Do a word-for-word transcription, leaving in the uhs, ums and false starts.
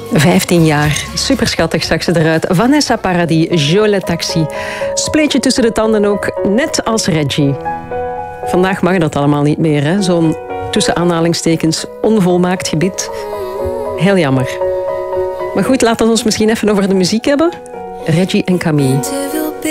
vijftien jaar. Superschattig zag ze eruit. Vanessa Paradis, Jo le Taxi. Spleetje tussen de tanden ook, net als Reggie. Vandaag mag dat allemaal niet meer, hè? Zo'n tussen aanhalingstekens onvolmaakt gebied. Heel jammer. Maar goed, laten we ons misschien even over de muziek hebben. Reggie en Camille.